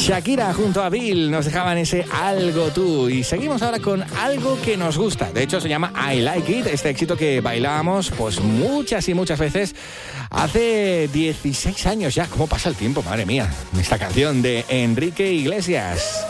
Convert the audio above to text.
Shakira junto a Bill nos dejaban ese Algo Tú. Y seguimos ahora con algo que nos gusta. De hecho, se llama I Like It, este éxito que bailábamos pues muchas y muchas veces hace 16 años ya. ¿Cómo pasa el tiempo? Madre mía. Esta canción de Enrique Iglesias.